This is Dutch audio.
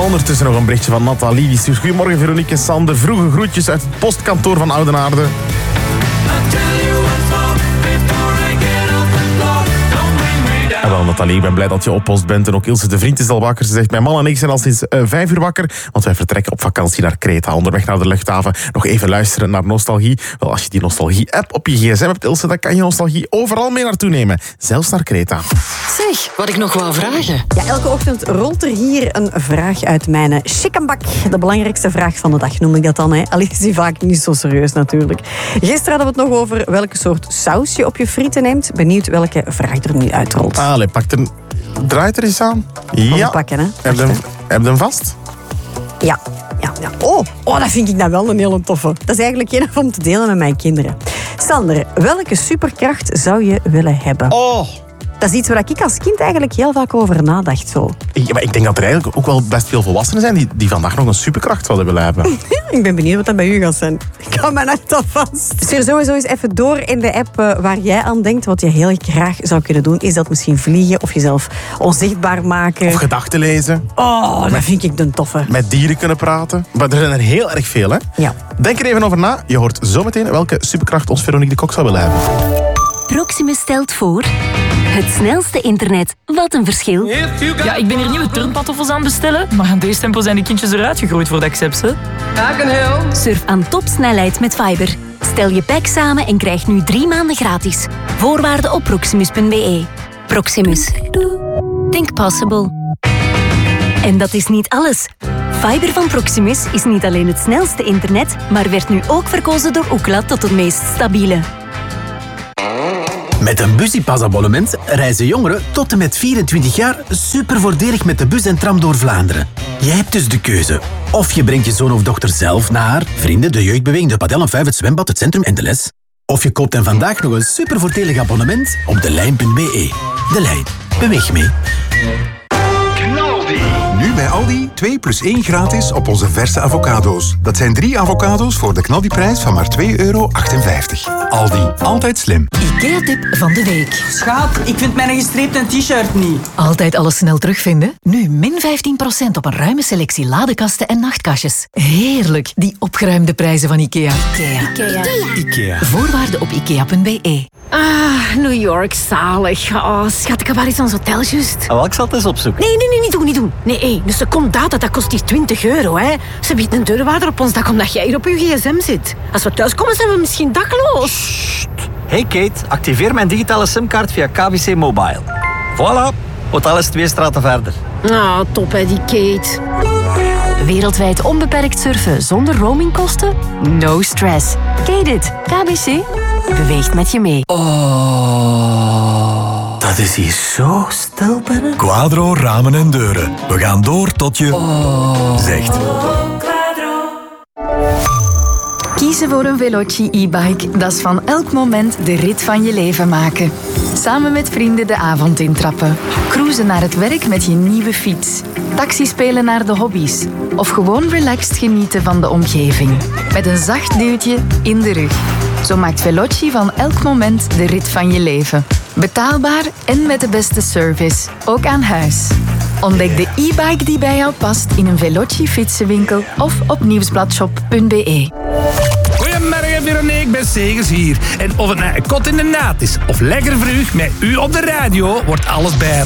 Ondertussen nog een berichtje van Nathalie. Die stuurt: goedemorgen Veronique en Sander. Vroege groetjes uit het postkantoor van Oudenaarde. En wel, Nathalie, ik ben blij dat je op post bent. En ook Ilse de Vriend is al wakker. Ze zegt: mijn man en ik zijn al sinds 5 uur wakker. Want wij vertrekken op vakantie naar Kreta. Onderweg naar de luchthaven. Nog even luisteren naar nostalgie. Wel, als je die nostalgie-app op je gsm hebt, Ilse, dan kan je nostalgie overal mee naartoe nemen. Zelfs naar Kreta. Zeg, wat ik nog wou vragen. Ja, elke ochtend rolt er hier een vraag uit mijn chickenbak. De belangrijkste vraag van de dag noem ik dat dan. Hè. Al is die vaak niet zo serieus natuurlijk. Gisteren hadden we het nog over welke soort saus je op je frieten neemt. Benieuwd welke vraag er nu uitrolt. Allee, pak er... Draai het er eens aan. Ja. Pakken, hè. Heb je hem vast? Ja. Oh, dat vind ik nou wel een hele toffe. Dat is eigenlijk een om te delen met mijn kinderen. Sander, welke superkracht zou je willen hebben? Oh. Dat is iets waar ik als kind eigenlijk heel vaak over nadacht. Zo. Ja, maar ik denk dat er eigenlijk ook wel best veel volwassenen zijn die vandaag nog een superkracht zouden willen hebben. Ik ben benieuwd wat dat bij u gaat zijn. Ik hou mijn hart al vast. Stuur sowieso eens even door in de app waar jij aan denkt. Wat je heel graag zou kunnen doen. Is dat misschien vliegen of jezelf onzichtbaar maken? Of gedachten lezen. Oh, dat vind ik de toffe. Met dieren kunnen praten. Maar er zijn er heel erg veel, hè? Ja. Denk er even over na. Je hoort zometeen welke superkracht ons Veronique de Kok zou willen hebben. Proximus stelt voor... Het snelste internet. Wat een verschil. Ja, ik ben hier nieuwe turnpantoffels aan het bestellen, maar aan deze tempo zijn de kindjes eruit gegroeid voordat ik ze heb, hè. Surf aan topsnelheid met Fiber. Stel je pack samen en krijg nu 3 maanden gratis. Voorwaarden op proximus.be. Proximus. Think possible. En dat is niet alles. Fiber van Proximus is niet alleen het snelste internet, maar werd nu ook verkozen door Ookla tot het meest stabiele. Met een Busypass-abonnement reizen jongeren tot en met 24 jaar super voordelig met de bus en tram door Vlaanderen. Jij hebt dus de keuze. Of je brengt je zoon of dochter zelf naar vrienden, de jeugdbeweging, de padel en 5, het zwembad, het centrum en de les. Of je koopt hen vandaag nog een super voordelig abonnement op delijn.be. De Lijn. Beweeg mee. Nu bij Aldi 2 plus 1 gratis op onze verse avocado's. Dat zijn 3 avocado's voor de knaldiprijs van maar €2,58. Aldi, altijd slim. IKEA-tip van de week. Schaap, ik vind mijn gestreepte t-shirt niet. Altijd alles snel terugvinden? Nu min 15% op een ruime selectie ladekasten en nachtkastjes. Heerlijk, die opgeruimde prijzen van IKEA. IKEA. Voorwaarden op ikea.be. Ah, New York, zalig. Oh, schat, waar is ons hotel juist? Oh, ik zal het eens opzoeken. Nee, niet doen. Nee, een secondaat, dat kost hier €20, hè. Ze biedt een deurwaarder op ons dak omdat jij hier op je gsm zit. Als we thuiskomen, zijn we misschien dakloos. Hey Kate, activeer mijn digitale simkaart via KBC Mobile. Voilà, hotel is 2 straten verder. Ah, top hè, die Kate. Wereldwijd onbeperkt surfen zonder roamingkosten? No stress. Kate it. KBC beweegt met je mee. Oh, dat is hier zo stil binnen. Quadro Ramen en Deuren. We gaan door tot je zegt. Kiezen voor een Veloci e-bike, dat is van elk moment de rit van je leven maken. Samen met vrienden de avond intrappen. Cruisen naar het werk met je nieuwe fiets. Taxi spelen naar de hobby's. Of gewoon relaxed genieten van de omgeving. Met een zacht duwtje in de rug. Zo maakt Veloci van elk moment de rit van je leven. Betaalbaar en met de beste service. Ook aan huis. Ontdek de e-bike die bij jou past in een Veloci fietsenwinkel of op nieuwsbladshop.be. Goedemorgen Veronique, ik ben Segers hier. En of het nou een kot in de naad is of lekker vroeg met u op de radio, wordt alles bij